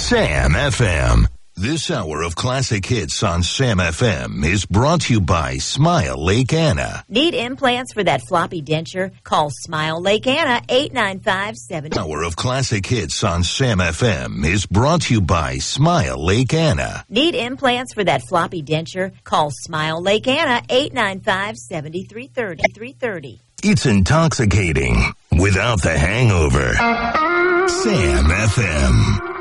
Sam FM. This hour of classic hits on Sam FM is brought to you by Smile Lake Anna. Need implants for that floppy denture? Call Smile Lake Anna, 895-70. Hour of classic hits on Sam FM is brought to you by Smile Lake Anna. Need implants for that floppy denture? Call Smile Lake Anna, 895-7330. It's intoxicating without the hangover. Sam FM.